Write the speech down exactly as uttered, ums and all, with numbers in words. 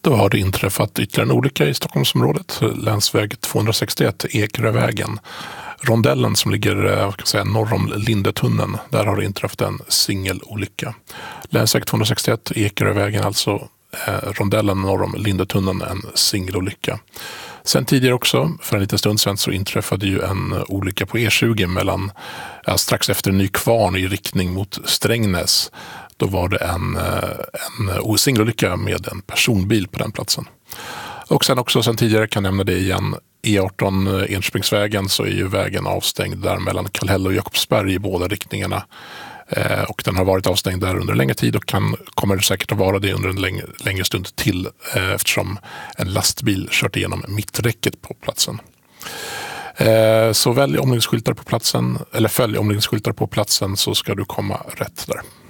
Då har det inträffat ytterligare en olycka i Stockholmsområdet. Länsväg tvåhundrasextioett, Ekerövägen. Rondellen som ligger vad ska jag säga, norr om Lindetunneln. Där har det inträffat en singelolycka. Länsväg tvåhundrasextioett, Ekerövägen, alltså eh, rondellen norr om Lindetunneln, en singelolycka. Sen tidigare också, för en liten stund sedan, så inträffade ju en olycka på E tjugo mellan, ja, strax efter Nykvarn i riktning mot Strängnäs. Då var det en, en singelolycka med en personbil på den platsen. Och sen också, sen tidigare kan jag nämna det igen, E arton Enköpingsvägen, så är ju vägen avstängd där mellan Kallhäll och Jakobsberg i båda riktningarna. Eh, och den har varit avstängd där under en längre tid och kan, kommer säkert att vara det under en längre, längre stund till eh, eftersom en lastbil kört igenom mitträcket på platsen. Eh, så välj omläggningsskyltar på platsen, eller följ omläggningsskyltar på platsen, så ska du komma rätt där.